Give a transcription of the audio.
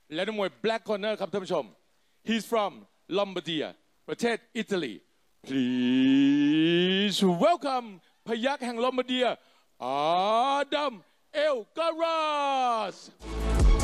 และนักมวย Black Corner ครับท่านผู้ชม he's from Lombardia ประเทศอิตาลี please welcome พยัคฆ์แห่งลอมบาร์เดียอาดัมเอลการัส